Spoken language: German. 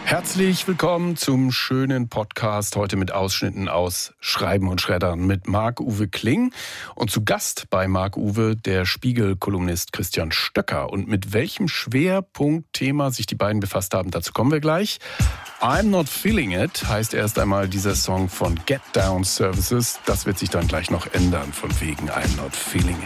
Herzlich willkommen zum schönen Podcast, heute mit Ausschnitten aus Schreiben und Schreddern mit Marc-Uwe Kling. Und zu Gast bei Marc-Uwe der Spiegel-Kolumnist Christian Stöcker. Und mit welchem Schwerpunktthema sich die beiden befasst haben, dazu kommen wir gleich. I'm Not Feeling It heißt erst einmal dieser Song von Get Down Services. Das wird sich dann gleich noch ändern, von wegen I'm Not Feeling It.